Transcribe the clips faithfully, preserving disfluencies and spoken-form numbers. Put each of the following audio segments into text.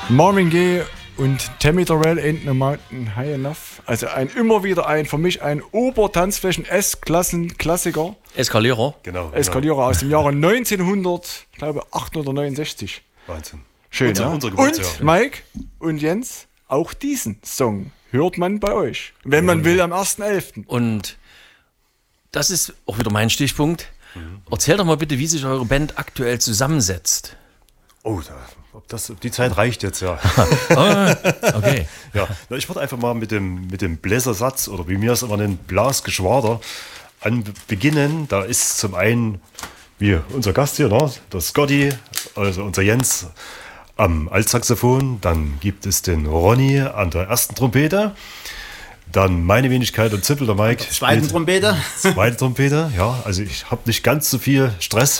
Marvin Gaye und Tammy Terrell, Ain't No Mountain High Enough. Also ein immer wieder ein, für mich ein Obertanzflächen-S-Klassen-Klassiker. Eskalierer. Genau. Eskalierer genau. Aus dem Jahre neunzehnhundert, ich glaube achthundertneunundsechzig. Wahnsinn. Schön, unser, ja? unser Und Mike und Jens, auch diesen Song hört man bei euch. Wenn man will, am ersten elften Und das ist auch wieder mein Stichpunkt. Mhm. Erzählt doch mal bitte, wie sich eure Band aktuell zusammensetzt. Oh, da, ob das, ob die Zeit reicht jetzt, ja. Oh, okay. Ja, ich würde einfach mal mit dem, mit dem Bläsersatz oder wie wir es immer nennen, Blasgeschwader an beginnen. Da ist zum einen, wie unser Gast hier, ne, der Scotty, also unser Jens am Altsaxophon. Dann gibt es den Ronny an der ersten Trompete. Dann meine Wenigkeit und Zippel, der Mike. Zweite Trompete. Zweite Trompete, ja. Also ich habe nicht ganz so viel Stress.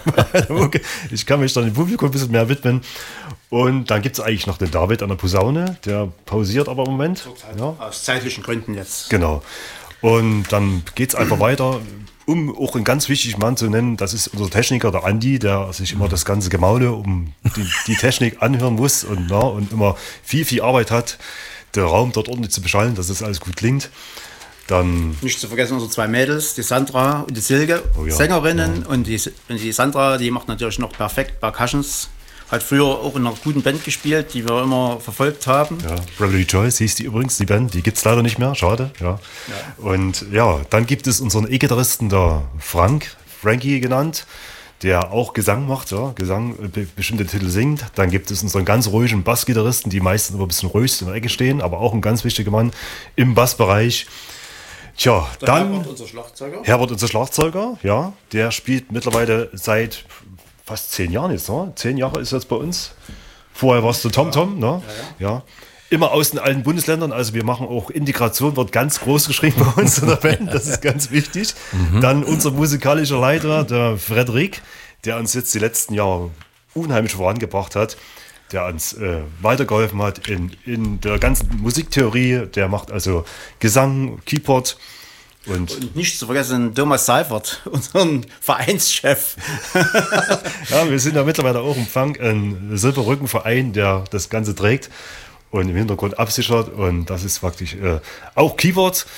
Ich kann mich dann dem Publikum ein bisschen mehr widmen. Und dann gibt es eigentlich noch den David an der Posaune. Der pausiert aber im Moment. Ja. Aus zeitlichen Gründen jetzt. Genau. Und dann geht es einfach weiter, um auch einen ganz wichtigen Mann zu nennen. Das ist unser Techniker, der Andi, der sich immer das ganze Gemaule um die, die Technik anhören muss und, na, und immer viel, viel Arbeit hat, den Raum dort ordentlich zu beschallen, dass das alles gut klingt. Dann nicht zu vergessen unsere zwei Mädels, die Sandra und die Silke, oh ja, Sängerinnen. Ja. Und, die, und die Sandra, die macht natürlich noch perfekt Percussions. Hat früher auch in einer guten Band gespielt, die wir immer verfolgt haben. Ja, Bradley Joyce hieß die übrigens, die Band. Die gibt es leider nicht mehr, schade. Ja. Ja. Und ja, dann gibt es unseren E-Gitarristen, der Frank, Frankie genannt, der auch Gesang macht, ja, Gesang, be- bestimmte Titel singt. Dann gibt es unseren ganz ruhigen Bassgitarristen, die meistens immer ein bisschen ruhig in der Ecke stehen, aber auch ein ganz wichtiger Mann im Bassbereich. Tja, der dann Herbert, unser Schlagzeuger. Herbert, unser Schlagzeuger, ja, der spielt mittlerweile seit fast zehn Jahren jetzt, ne? Zehn Jahre ist jetzt bei uns. Vorher warst du Tom Tom, ne? Ja, ja. ja. Immer aus den alten Bundesländern, also wir machen auch Integration, wird ganz groß geschrieben bei uns in der Band, das ist ganz wichtig. Mhm. Dann unser musikalischer Leiter, der Frederik, der uns jetzt die letzten Jahre unheimlich vorangebracht hat, der uns äh, weitergeholfen hat in, in der ganzen Musiktheorie, der macht also Gesang, Keyboard. Und, und nicht zu vergessen Thomas Seifert, unseren Vereinschef. Ja, wir sind ja mittlerweile auch im Funk ein Silberrückenverein, der das Ganze trägt und im Hintergrund absichert. Und das ist praktisch äh, auch Keyboard.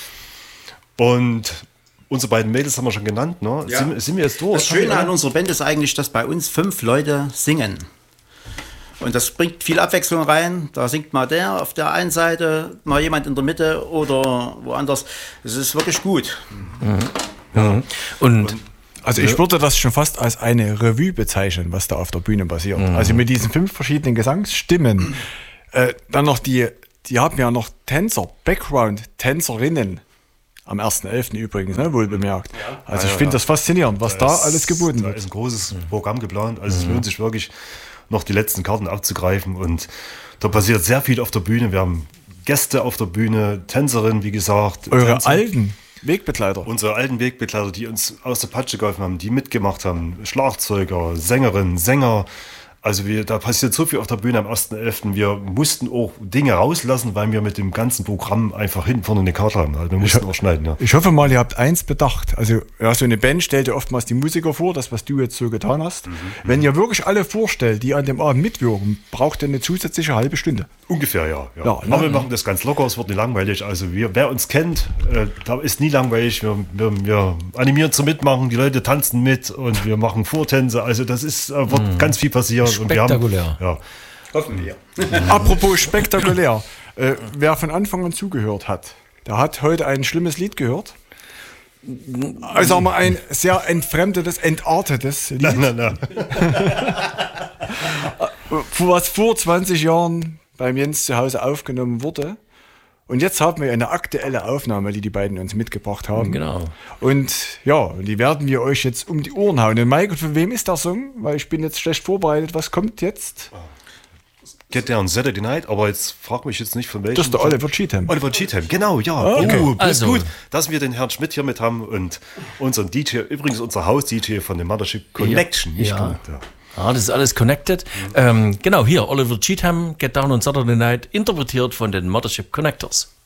Und unsere beiden Mädels haben wir schon genannt. Ne? Ja. Sind, sind wir jetzt durch? Das Schöne an unserer Band ist eigentlich, dass bei uns fünf Leute singen. Und das bringt viel Abwechslung rein. Da singt mal der auf der einen Seite, mal jemand in der Mitte oder woanders. Es ist wirklich gut. Mhm. Mhm. Und also ich würde das schon fast als eine Revue bezeichnen, was da auf der Bühne passiert. Mhm. Also mit diesen fünf verschiedenen Gesangsstimmen. Äh, dann noch die, die haben ja noch Tänzer, Background-Tänzerinnen. Am ersten elften übrigens, ne, wohl bemerkt. Ja. Also ich ja, finde ja. das faszinierend, was da, da ist, alles geboten wird. Da ist ein großes Programm geplant. Also mhm. es lohnt sich wirklich, noch die letzten Karten abzugreifen. Und da passiert sehr viel auf der Bühne. Wir haben Gäste auf der Bühne, Tänzerinnen, wie gesagt. Eure Tänzer. alten Wegbegleiter. Unsere alten Wegbegleiter, die uns aus der Patsche geholfen haben, die mitgemacht haben. Schlagzeuger, Sängerinnen, Sänger. Also wir, da passiert so viel auf der Bühne am ersten elften Wir mussten auch Dinge rauslassen, weil wir mit dem ganzen Programm einfach hinten vorne eine Karte haben. Also wir mussten auch schneiden. Ja. Ich hoffe mal, ihr habt eins bedacht. Also ja, so eine Band stellt ja oftmals die Musiker vor, das, was du jetzt so getan hast. Mhm. Wenn ihr wirklich alle vorstellt, die an dem Abend mitwirken, braucht ihr eine zusätzliche halbe Stunde. Ungefähr, ja. ja. ja Aber wir machen das ganz locker, es wird nicht langweilig. Also wir, wer uns kennt, äh, da ist nie langweilig. Wir, wir, wir animieren zum Mitmachen, die Leute tanzen mit und wir machen Vortänze. Also das ist, äh, wird mhm. ganz viel passieren. Spektakulär. Und wir haben, ja. Hoffen wir. Apropos spektakulär. Äh, wer von Anfang an zugehört hat, der hat heute ein schlimmes Lied gehört. Also sagen wir ein sehr entfremdetes, entartetes Lied. Nein, nein, nein. Was vor zwanzig Jahren beim Jens zu Hause aufgenommen wurde. Und jetzt haben wir eine aktuelle Aufnahme, die die beiden uns mitgebracht haben. Genau. Und ja, die werden wir euch jetzt um die Ohren hauen. Und Mike, von wem ist der Song? Weil ich bin jetzt schlecht vorbereitet. Was kommt jetzt? Get Down Saturday Night, aber jetzt frag mich jetzt nicht von welchem. Das ist der Oliver Cheatham. Oliver Cheatham, genau, ja. Okay. Oh, also. gut, dass wir den Herrn Schmidt hier mit haben und unseren D J, übrigens unser Haus-D J von der Mothership Connection. Ja. Nicht ja. Gut, ja. Ja, das ist alles connected. Mhm. Ähm, genau, hier, Oliver Cheatham, Get Down on Saturday Night, interpretiert von den Mothership Connectors.